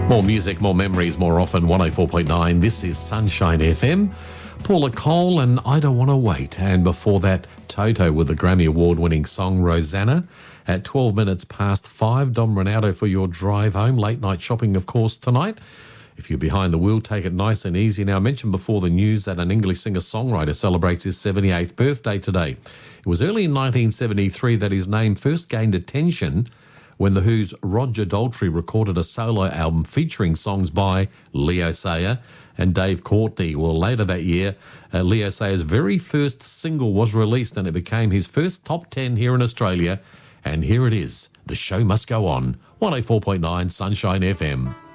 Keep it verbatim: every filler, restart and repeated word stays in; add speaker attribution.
Speaker 1: More music, more memories, more often. one oh four point nine. This is Sunshine F M. Paula Cole and I Don't Want to Wait. And before that, Toto with the Grammy Award-winning song Rosanna. At twelve minutes past five, Dom Ronaldo for your drive home. Late night shopping, of course, tonight. If you're behind the wheel, take it nice and easy. Now, I mentioned before the news that an English singer-songwriter celebrates his seventy-eighth birthday today. It was early in nineteen seventy-three that his name first gained attention when The Who's Roger Daltrey recorded a solo album featuring songs by Leo Sayer and Dave Courtney. Well, later that year, uh, Leo Sayer's very first single was released and it became his first top ten here in Australia. And here it is, The Show Must Go On, one oh four point nine Sunshine F M.